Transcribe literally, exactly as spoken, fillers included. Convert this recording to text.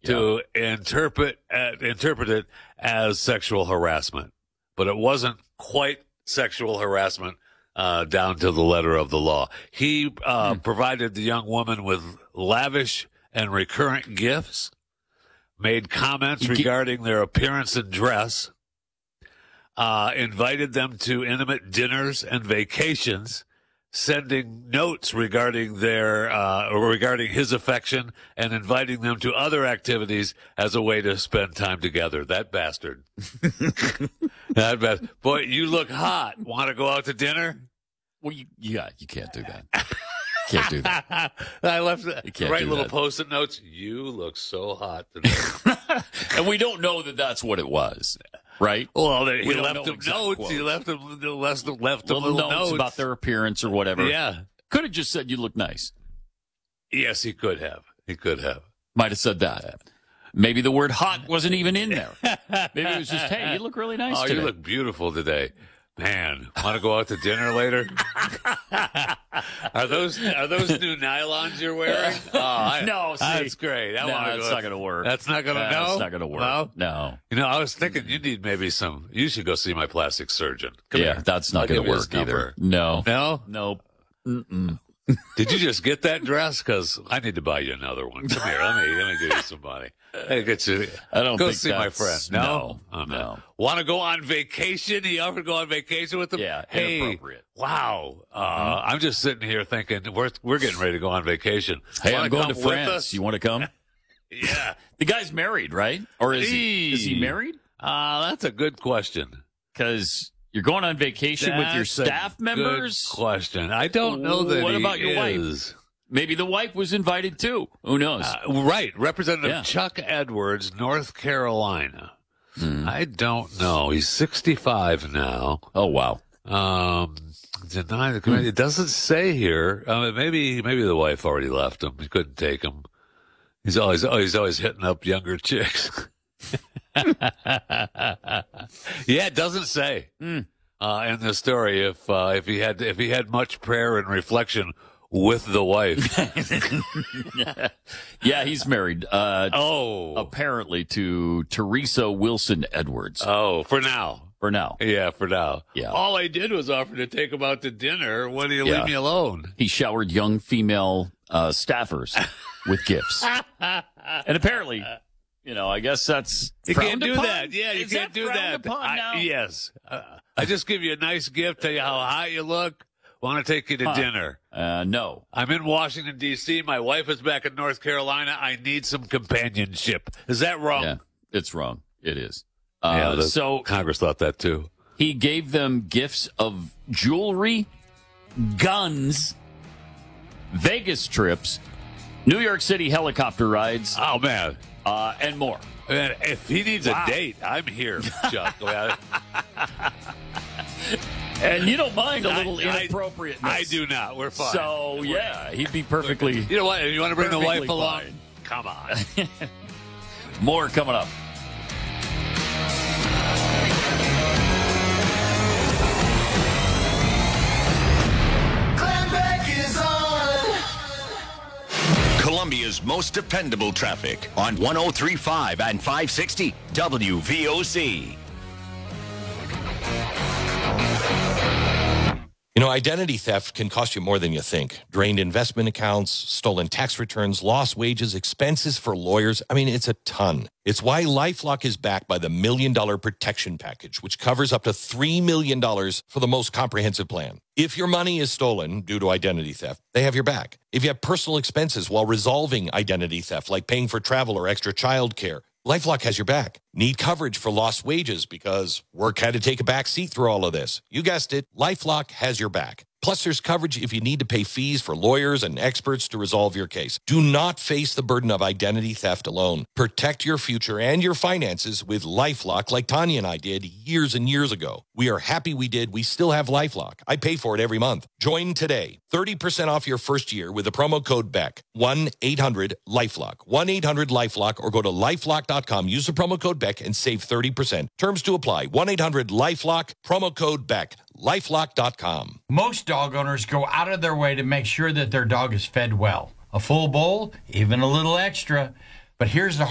to yeah. interpret uh, interpret it as sexual harassment, but it wasn't quite sexual harassment uh, down to the letter of the law. He uh, hmm. provided the young woman with lavish and recurrent gifts, made comments he regarding their appearance and dress, uh, invited them to intimate dinners and vacations, sending notes regarding their uh, regarding his affection and inviting them to other activities as a way to spend time together. That bastard. that bastard. Boy, you look hot. Want to go out to dinner? Well, you, yeah, you can't do that. Can't do that. I left the right little that. post-it notes. You look so hot today. And we don't know that that's what it was. Right? Well, they, he we left them notes. Quotes. He left them, left them, left them little, little notes, notes about their appearance or whatever. Yeah. Could have just said you look nice. Yes, he could have. He could have. Might have said that. Maybe the word hot wasn't even in there. Maybe it was just, hey, you look really nice oh, today. You look beautiful today. Man, want to go out to dinner later? are those are those new nylons you're wearing? Oh, I, no, see, that's great. I no, want to that's go. not going to work. That's not going to no, no. That's not going to work. No? no, you know, I was thinking you need maybe some. You should go see my plastic surgeon. Come yeah, here. that's not going to work either. No, no, nope. Mm-mm. Did you just get that dress? Because I need to buy you another one. Come here, let me let me give you some money. Hey, get you. I don't go think see my friend. No, no, oh, no. no. Want to go on vacation? He offered to go on vacation with him. Yeah, hey, inappropriate. Wow. Uh, mm-hmm. I'm just sitting here thinking we're we're getting ready to go on vacation. Hey, wanna I'm going to come France. You want to come? Yeah. The guy's married, right? Or is he? Is he married? Uh, that's a good question. Because you're going on vacation that's with your staff members? Good question. I don't know that What he about your is. wife? Maybe the wife was invited too. Who knows? Uh, right. Representative yeah. Chuck Edwards, North Carolina. Mm. I don't know. He's sixty-five now. Oh, wow. Um, deny the committee. Mm. It doesn't say here. Uh, maybe maybe the wife already left him. He couldn't take him. He's always oh, he's always hitting up younger chicks. Yeah, it doesn't say mm. uh, in the story if uh, if he had if he had much prayer and reflection with the wife. Yeah, he's married. Uh, oh, apparently to Teresa Wilson Edwards. Oh, for now. For now. Yeah, for now. Yeah. All I did was offer to take him out to dinner. Why do you yeah. leave me alone? He showered young female uh, staffers with gifts. And apparently, you know, I guess that's You can't do upon? that. Yeah, you Is can't that do that. I, yes. Uh, I just give you a nice gift, tell you how hot you look. Want to take you to huh. dinner? Uh, no. I'm in Washington, D C My wife is back in North Carolina. I need some companionship. Is that wrong? Yeah, it's wrong. It is. Uh, yeah, the, so Congress thought that too. He gave them gifts of jewelry, guns, Vegas trips, New York City helicopter rides. Oh, man. Uh, and more. Man, if he needs wow. a date, I'm here, Chuck. And you don't mind a little I, inappropriateness. I, I do not. We're fine. So, We're, yeah, he'd be perfectly. You know what? You want to bring the wife fine. along? Come on. More coming up. Columbia's most dependable traffic on one oh three point five and five sixty W V O C. You know, identity theft can cost you more than you think. Drained investment accounts, stolen tax returns, lost wages, expenses for lawyers. I mean, it's a ton. It's why LifeLock is backed by the Million Dollar Protection Package, which covers up to three million dollars for the most comprehensive plan. If your money is stolen due to identity theft, they have your back. If you have personal expenses while resolving identity theft, like paying for travel or extra child care, LifeLock has your back. Need coverage for lost wages because work had to take a back seat through all of this. You guessed it, LifeLock has your back. Plus, there's coverage if you need to pay fees for lawyers and experts to resolve your case. Do not face the burden of identity theft alone. Protect your future and your finances with LifeLock like Tanya and I did years and years ago. We are happy we did. We still have LifeLock. I pay for it every month. Join today. thirty percent off your first year with the promo code BECK. one eight hundred LifeLock. one eight hundred LifeLock or go to lifelock dot com. Use the promo code BECK and save thirty percent. Terms to apply. one eight hundred LifeLock. Promo code BECK. lifelock dot com. Most dog owners go out of their way to make sure that their dog is fed well. A full bowl, even a little extra. But here's the